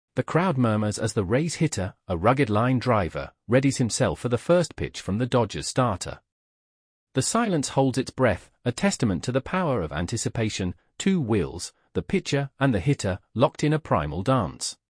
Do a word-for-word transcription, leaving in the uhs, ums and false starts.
The crowd murmurs as the Rays hitter, a rugged line driver, readies himself for the first pitch from the Dodgers starter. The silence holds its breath, a testament to the power of anticipation. Two wheels, the pitcher and the hitter, locked in a primal dance.